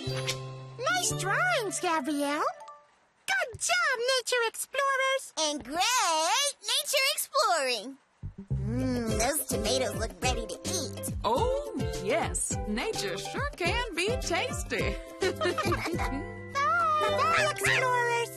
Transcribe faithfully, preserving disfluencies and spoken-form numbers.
Nice drawings, Gabrielle. Good job, nature explorers. And great nature exploring. Mmm, those tomatoes look ready to eat. Oh, yes. Nature sure can be tasty. Bye, explorers.